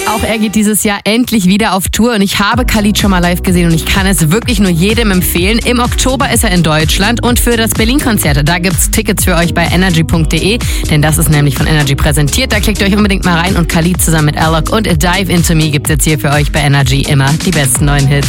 Auch er geht dieses Jahr endlich wieder auf Tour und ich habe Khalid schon mal live gesehen und ich kann es wirklich nur jedem empfehlen. Im Oktober ist er in Deutschland und für das Berlin-Konzert, da gibt's Tickets für euch bei energy.de, denn das ist nämlich von Energy präsentiert. Da klickt euch unbedingt mal rein und Khalid zusammen mit Alok und A Dive Into Me gibt's jetzt hier für euch bei Energy immer die besten neuen Hits.